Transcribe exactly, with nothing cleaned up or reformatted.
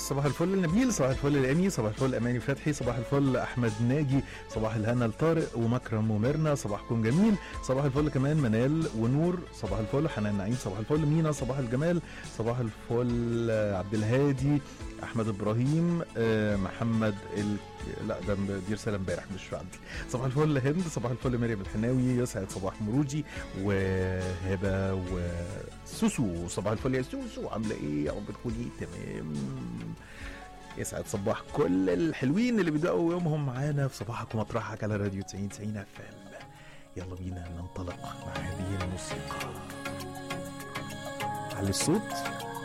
صباح الفل النبيل، صباح الفل الامي، صباح الفل اماني فتحي، صباح الفل احمد ناجي، صباح الهنا لطارق ومكرم وميرنا، صباحكم جميل. صباح الفل كمان منال ونور، صباح الفل حنان نعيم، صباح الفل مينا، صباح الجمال، صباح الفل عبد الهادي، احمد ابراهيم، محمد ال... لا ده دي رساله امبارح مش عندي. صباح الفل هند، صباح الفل مريم الحناوي، يسعد صباح مروجي وهبه وسوسو، صباح الفل يا سوسو، عامله ايه يا رب تكوني تمام. يسعد صباح كل الحلوين اللي بيبداوا يومهم معانا في صباحك ومطرحك على راديو تسعين تسعين اف ام. يلا بينا ننطلق مع هذه الموسيقى. على الصوت